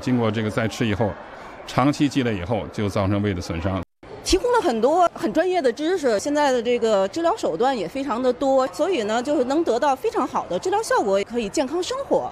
经过这个再吃以后，长期积累以后就造成胃的损伤。 提供了很多很专业的知识，现在的这个治疗手段也非常的多，所以呢，就是能得到非常好的治疗效果，也可以健康生活。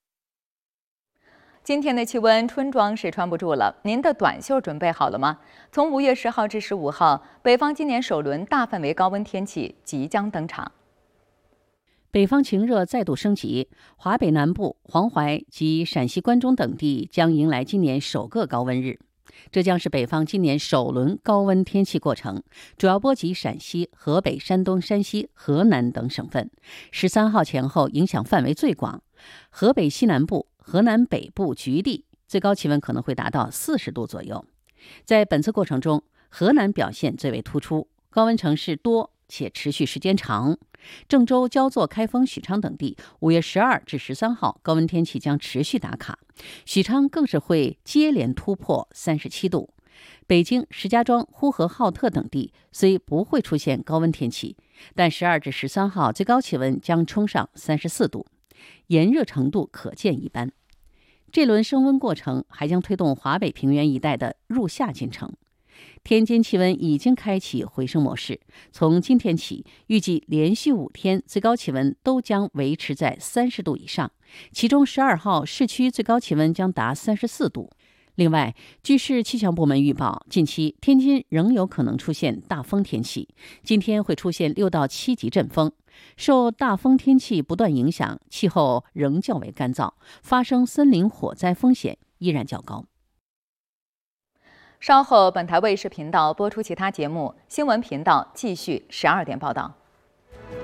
今天的气温，春装是穿不住了，您的短袖准备好了吗？从5月10号至15号，北方今年首轮大范围高温天气即将登场。 北方晴热再度升级，华北南部、黄淮及陕西关中等地将迎来今年首个高温日。这将是北方今年首轮高温天气过程，主要波及陕西、河北、山东、山西、河南等省份。13号前后影响范围最广，河北西南部、河南北部局地最高气温可能会达到40度左右。在本次过程中，河南表现最为突出，高温城市多且持续时间长。郑州、焦作、开封、许昌等地5月12至13号高温天气将持续打卡，许昌更是会接连突破37度。北京、石家庄、呼和浩特等地虽不会出现高温天气，但12至13号最高气温将冲上34度，炎热程度可见一斑。这轮升温过程还将推动华北平原一带的入夏进程。天津气温已经开启回升模式，从今天起，预计连续5天最高气温都将维持在30度以上，其中12号市区最高气温将达34度。另外，据市气象部门预报，近期天津仍有可能出现大风天气，今天会出现6到7级阵风。受大风天气不断影响，气候仍较为干燥，发生森林火灾风险依然较高。 稍后，本台卫视频道播出其他节目，新闻频道继续12点报道。